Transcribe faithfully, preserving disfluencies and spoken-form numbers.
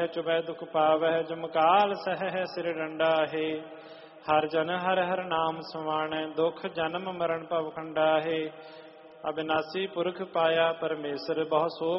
ਚੁਬੈ ਦੁਖ ਪਾਵਹਿ ਜਮ ਕਾਲ ਸਹਿ ਸਿਰ ਡੰਡਾ ਹੈ। ਹਰ ਜਨ ਹਰ ਹਰ ਨਾਮ ਸਮਾਣੈ ਦੁਖ ਜਨਮ ਮਰਨ ਭਵ ਖੰਡਾ ਹੈ। ਅਬਿਨਾਸੀ ਪੁਰਖ ਪਾਇਆ ਪਰਮੇਸ਼ਰ ਬਹੁ ਸੋ